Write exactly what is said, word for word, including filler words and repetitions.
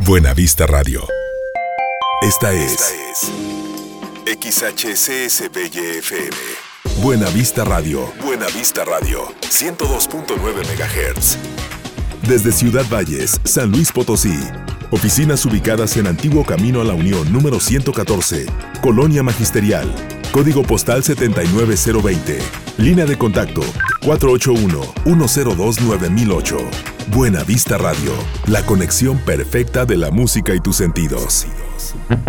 Buena Vista Radio. Esta es, Esta es X H C S B Y F M. Buena Vista Radio. Buena Vista Radio. ciento dos punto nueve megahertz. Desde Ciudad Valles, San Luis Potosí. Oficinas ubicadas en Antiguo Camino a la Unión número ciento catorce, Colonia Magisterial. Código postal setenta y nueve cero veinte. Línea de contacto cuatro ocho uno, uno cero dos, nueve mil ocho. Buena Vista Radio, la conexión perfecta de la música y tus sentidos.